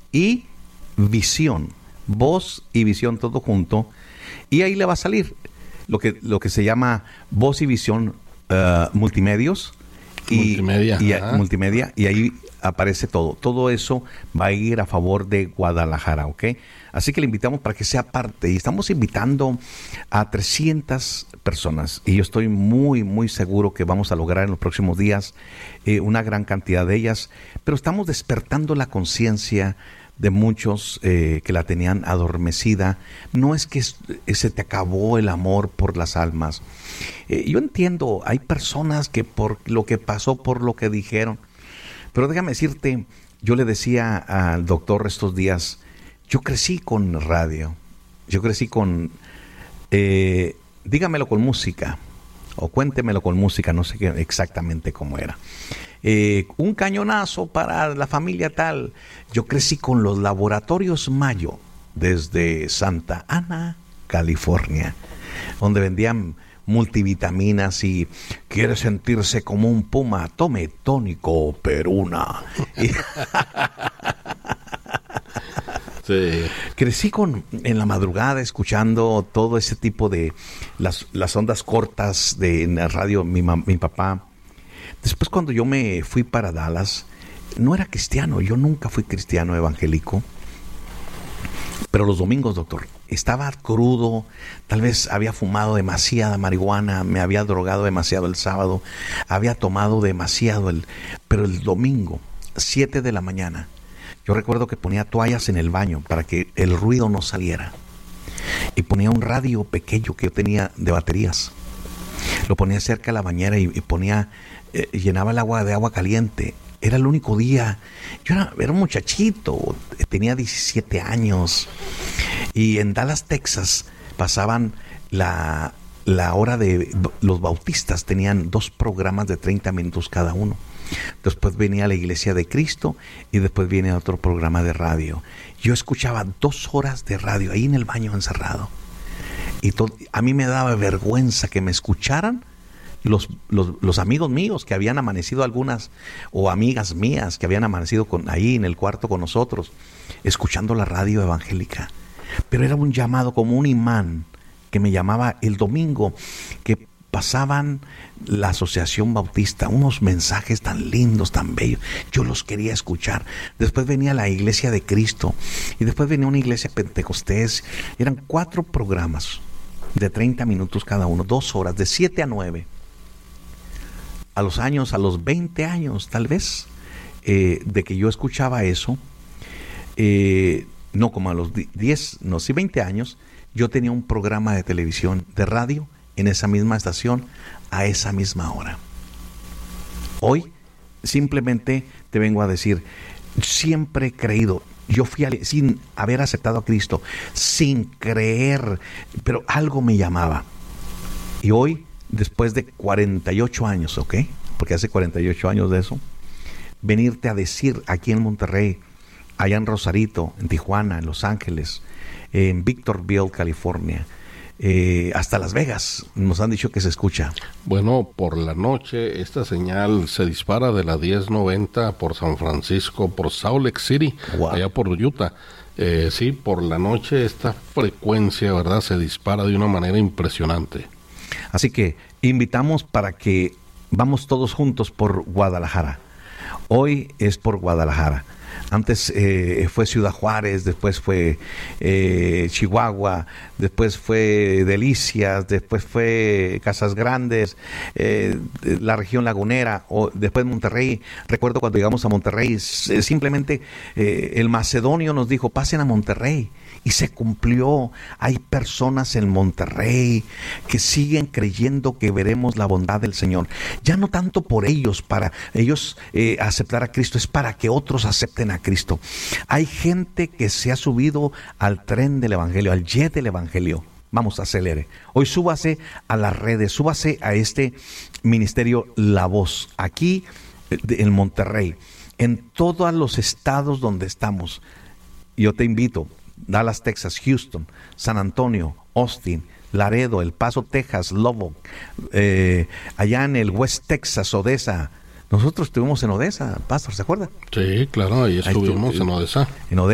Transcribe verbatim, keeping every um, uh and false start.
y visión. Voz y visión todo junto. Y ahí le va a salir lo que, lo que se llama voz y visión uh, multimedios. Y, multimedia. Y, y, multimedia. Y ahí aparece todo. Todo eso va a ir a favor de Guadalajara, ¿ok? Así que le invitamos para que sea parte. Y estamos invitando a trescientas personas. Y yo estoy muy, muy seguro que vamos a lograr en los próximos días eh, una gran cantidad de ellas. Pero estamos despertando la conciencia de muchos eh, que la tenían adormecida. No es que se te acabó el amor por las almas. Eh, yo entiendo, hay personas que por lo que pasó, por lo que dijeron. Pero déjame decirte, yo le decía al doctor estos días, yo crecí con radio, yo crecí con, eh, dígamelo con música, o cuéntemelo con música, no sé qué, exactamente cómo era. Eh, un cañonazo para la familia tal. Yo crecí con los laboratorios Mayo desde Santa Ana, California, donde vendían multivitaminas y quiere sentirse como un puma, tome tónico Peruna. Sí. Crecí con en la madrugada escuchando todo ese tipo de las, las ondas cortas de en la radio, mi, mi papá. Después cuando yo me fui para Dallas, no era cristiano, yo nunca fui cristiano evangélico, pero los domingos, doctor, estaba crudo, tal vez había fumado demasiada marihuana, me había drogado demasiado el sábado, había tomado demasiado, el, pero el domingo, siete de la mañana, yo recuerdo que ponía toallas en el baño para que el ruido no saliera y ponía un radio pequeño que yo tenía de baterías, lo ponía cerca de la bañera y, y ponía... Eh, llenaba el agua de agua caliente. Era el único día. Yo era, era un muchachito, tenía diecisiete años. Y en Dallas, Texas, pasaban la, la hora de... Los bautistas tenían dos programas de treinta minutos cada uno. Después venía la Iglesia de Cristo y después viene otro programa de radio. Yo escuchaba dos horas de radio ahí en el baño encerrado. Y todo, a mí me daba vergüenza que me escucharan Los, los, los amigos míos que habían amanecido, algunas, o amigas mías que habían amanecido con, ahí en el cuarto con nosotros, escuchando la radio evangélica. Pero era un llamado como un imán que me llamaba el domingo, que pasaban la Asociación Bautista, unos mensajes tan lindos, tan bellos. Yo los quería escuchar. Después venía la Iglesia de Cristo y después venía una iglesia pentecostés. Eran cuatro programas de treinta minutos cada uno, dos horas, de siete a nueve. A los años, a los veinte años tal vez, eh, de que yo escuchaba eso, eh, no como a los diez, no, sí veinte años, yo tenía un programa de televisión, de radio, en esa misma estación, a esa misma hora. Hoy, simplemente te vengo a decir, siempre he creído, yo fui a, sin haber aceptado a Cristo, sin creer, pero algo me llamaba. Y hoy, después de cuarenta y ocho años, ¿ok? Porque hace cuarenta y ocho años de eso, venirte a decir aquí en Monterrey, allá en Rosarito, en Tijuana, en Los Ángeles, en Victorville, California, eh, hasta Las Vegas, nos han dicho que se escucha. Bueno, por la noche esta señal se dispara de la diez noventa por San Francisco, por Salt Lake City, wow. Allá por Utah. Eh, sí, por la noche esta frecuencia, ¿verdad?, se dispara de una manera impresionante. Así que invitamos para que vamos todos juntos por Guadalajara. Hoy es por Guadalajara. Antes eh, fue Ciudad Juárez, después fue eh, Chihuahua, después fue Delicias, después fue Casas Grandes, eh, la región lagunera, o después Monterrey. Recuerdo cuando llegamos a Monterrey, simplemente eh, el macedonio nos dijo, pasen a Monterrey. Y se cumplió. Hay personas en Monterrey que siguen creyendo que veremos la bondad del Señor. Ya no tanto por ellos, para ellos eh, aceptar a Cristo, es para que otros acepten a Cristo. Hay gente que se ha subido al tren del Evangelio, al jet del Evangelio. Vamos, acelere. Hoy súbase a las redes, súbase a este ministerio La Voz, aquí en Monterrey, en todos los estados donde estamos. Yo te invito. Dallas, Texas, Houston, San Antonio, Austin, Laredo, El Paso, Texas, Lubbock, eh, allá en el West Texas, Odessa. Nosotros estuvimos en Odessa, Pastor, ¿se acuerda? Sí, claro, ahí estuvimos ahí estuvo, en Odessa. En Odessa.